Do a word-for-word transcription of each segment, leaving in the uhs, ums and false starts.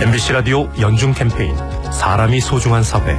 엠비씨 라디오 연중 캠페인 사람이 소중한 사회.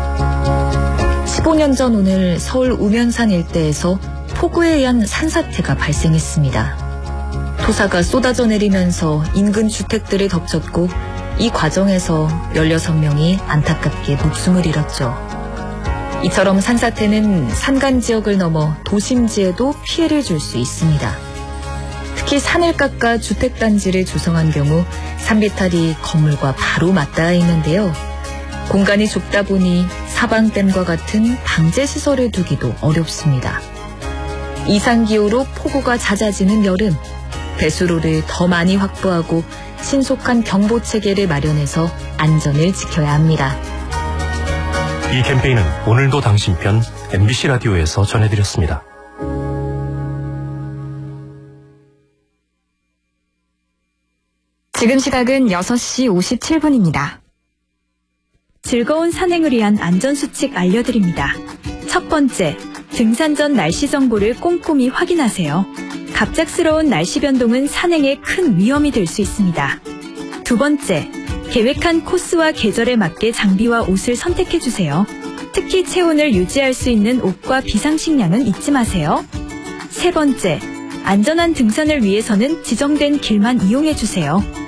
십오 년 전 오늘 서울 우면산 일대에서 폭우에 의한 산사태가 발생했습니다. 토사가 쏟아져 내리면서 인근 주택들을 덮쳤고 이 과정에서 열여섯 명이 안타깝게 목숨을 잃었죠. 이처럼 산사태는 산간 지역을 넘어 도심지에도 피해를 줄 수 있습니다. 특히 산을 깎아 주택단지를 조성한 경우 산비탈이 건물과 바로 맞닿아 있는데요. 공간이 좁다 보니 사방댐과 같은 방제시설을 두기도 어렵습니다. 이상기후로 폭우가 잦아지는 여름, 배수로를 더 많이 확보하고 신속한 경보체계를 마련해서 안전을 지켜야 합니다. 이 캠페인은 오늘도 당신 편 엠비씨 라디오에서 전해드렸습니다. 지금 시각은 여섯 시 오십칠 분입니다. 즐거운 산행을 위한 안전수칙 알려드립니다. 첫 번째, 등산 전 날씨 정보를 꼼꼼히 확인하세요. 갑작스러운 날씨 변동은 산행에 큰 위험이 될 수 있습니다. 두 번째, 계획한 코스와 계절에 맞게 장비와 옷을 선택해주세요. 특히 체온을 유지할 수 있는 옷과 비상식량은 잊지 마세요. 세 번째, 안전한 등산을 위해서는 지정된 길만 이용해주세요.